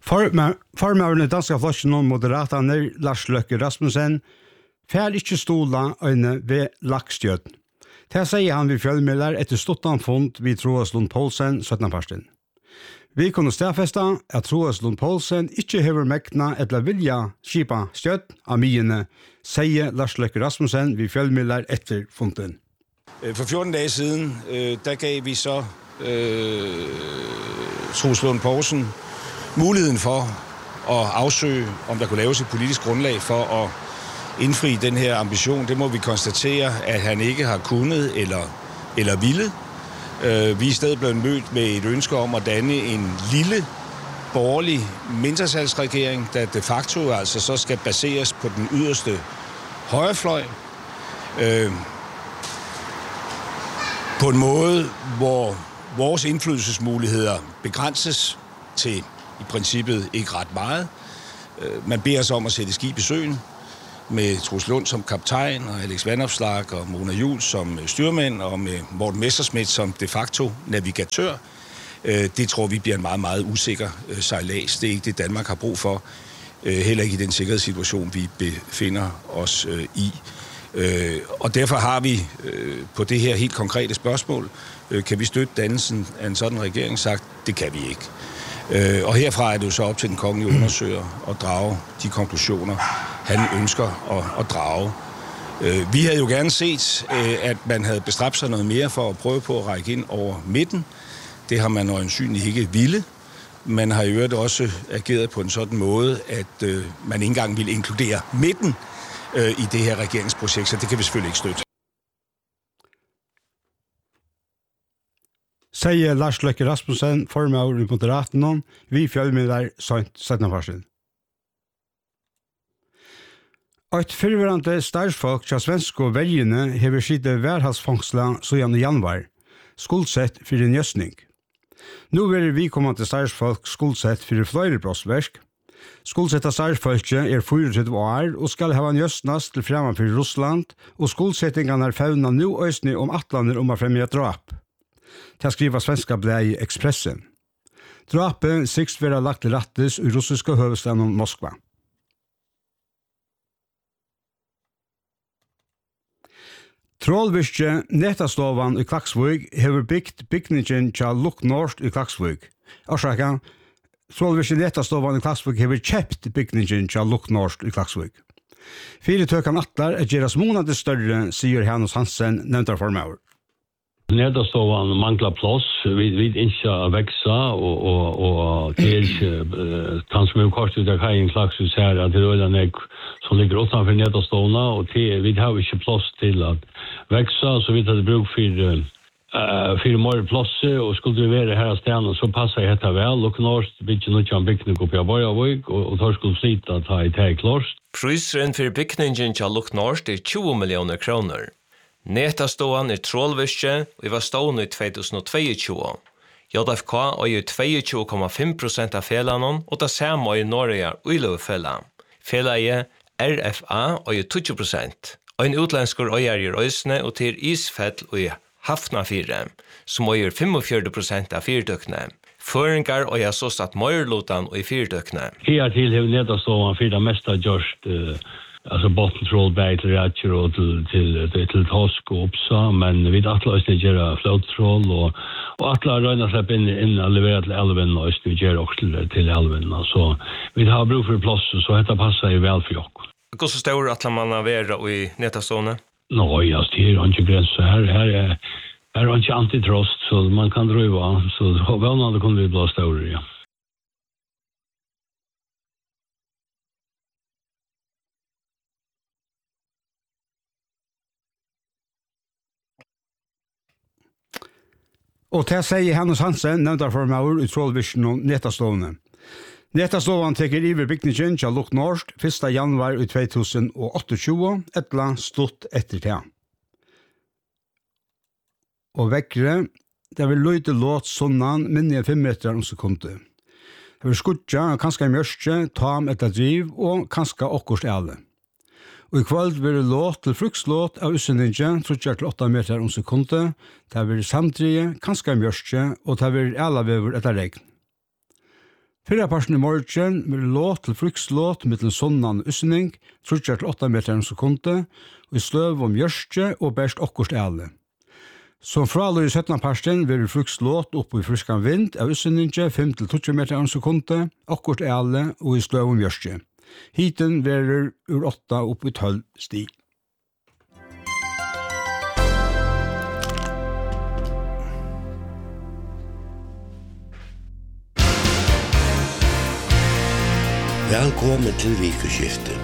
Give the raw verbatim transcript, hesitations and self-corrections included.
Formøverne danske flosjen og moderaterne Lars Løkke Rasmussen fær ikke stola øyne ved lakstjøten. Det sier han ved fjellmidler etter stuttan fond ved Troels Lund Poulsen syttende parsten. Vi kunne stedfeste at Troels Lund Poulsen ikke hever mekna etter vilja skipa stjøt av myene, sier Lars Løkke Rasmussen ved fjellmidler etter fonden. For fjorten dage siden, der gav vi så øh, Troels Lund Poulsen muligheden for at afsøge, om der kunne laves et politisk grundlag for at indfri den her ambition. Det må vi konstatere, at han ikke har kunnet eller, eller ville. Vi er i stedet blevet mødt med et ønske om at danne en lille borgerlig mindretalsregering, der de facto altså så skal baseres på den yderste højrefløj. På en måde, hvor vores indflydelsesmuligheder begrænses til i princippet ikke ret meget. Man beder os om at sætte skib i søen med Troels Lund som kaptajn, og Alex Vanopslagh og Mona Juul som styrmænd, og med Morten Messerschmidt som de facto navigatør. Det tror vi bliver en meget, meget usikker sejlads. Det er ikke det, Danmark har brug for. Heller ikke i den sikkerhedssituation, vi befinder os i. Og derfor har vi på det her helt konkrete spørgsmål, kan vi støtte dannelsen af en sådan regering, sagt, det kan vi ikke. Og herfra er det jo så op til den kongelige undersøger at drage de konklusioner, han ønsker at, at drage. Vi havde jo gerne set, at man havde bestræbt sig noget mere for at prøve på at række ind over midten. Det har man øjensynligt ikke ville. Man har i øvrigt også ageret på en sådan måde, at man ikke engang ville inkludere midten i det her regeringsprojekt, så det kan vi selvfølgelig ikke støtte. Sier Lars Løkke Rasmussen, formøver i Moderaten, vi fjellmidler syttende parsten. Et fyrverande starsfolk til svenske veljene hever sitte værhalsfangsla siden i januar, skuldsett for en gjøsning. Nå vil vi komme til starsfolk skuldsett for flere brottsverk. Skuldsetta starsfolket er tjuefire år og skal ha en gjøsnast til fremme for Russland, og skuldsettingene er fauna nå østene om atlander om å fremme drap. Det skriver svenska blad i Expressen. Drapet sikst være lagt til rettes i russiske høvestaden om Moskva. Trollviske Netastovan i Klaksvig hever bygd bygningen til Luk Norsk i Klaksvig. Årsaka, Trollviske Netastovan i Klaksvig hever kjøpt bygningen til Luk Norsk i Klaksvig. Fire tøkan atlar er gjeras måneder større, sier Hanus Hansen, nevntar formøver. Nederstovan manglar plass, vi vi inte växa och och och till transmil kort ut där kajen Klaxhus här att det är en som ligger utanför Nederstona och till vi har inte plats till att växa så vi hade bruk för eh för mer plats och skulle vi vara här stan så passar det väl och norst bit nu kan bygga upp jag bara och och tar skulle slita att ha i tag klart. Prisen för byggningen till Luk Norst är tjugo miljoner kronor. Netaståan er trollviske og var stående i tjugohundratjuetvå. J F K er tjueto komma fem prosent av felanen og det samme er Norge og Iløvfella. Felaget R F A er tjueto prosent. En utlensk øyer er Øysene og til Isfell og Hafnafire, som er fyrtifem prosent av fyrtøkene. Føringar og jeg så satt Møyrlotan og i fyrtøkene. Her til har Netaståan for det meste gjørst alltså bottentroll bättre och till till till, till task och uppsa men vi att lösa göra floattroll och och att lära röna släppa in in och leverera till elven och studera också till till elven så vi har bruk för plats så detta passar ju väl för oss. Hur så stor att man har vara i Netaståne? Nej, jag styr inte gränser här här är här är inte antitrust så man kan driva så väl när det kommer bli större ja. Og til sier Hanus Hansen, nevntar for meg i Trollvision og Netastovene. Netastovene teker iver bygningen til Luk Norsk første januar i tjugohundratjueåtta, etla stått etter det. Og vekkere, det vil løyte låt sånnan minne fem meter om sekundet. Det vil skutja, kanskje mjørske, tam etter driv og kanskje okkurst alle. Og i kvöld vil det låt til frukslåt av utsendingen trettiåtte til åtta meter om sekundet. Det vil samtrige, kanskje mjørske, og det vil alle vever etter regn. Fyrra parsten i morgen vil låt til frukslåt mittel sonnan usning, trutjar til åtta meter om sekunde, og i sløv om gjørstje og bæst okkurst æle. Som fralur i syttende parsten vil frukslåt opp i fruskan vind av usninge fem til tolv meter om sekunde, okkurst æle og i sløv om gjørstje. Hiten verer ur åtta opp i tolv stig. Velkommen til Vikuskiftet.